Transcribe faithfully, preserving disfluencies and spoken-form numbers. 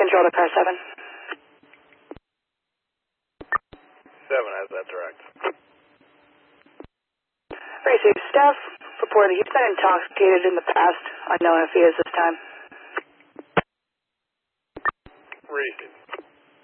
Control to car seven. seven has that direct. Receive staff reported he's been intoxicated in the past. Unknown if he is this time. Receive.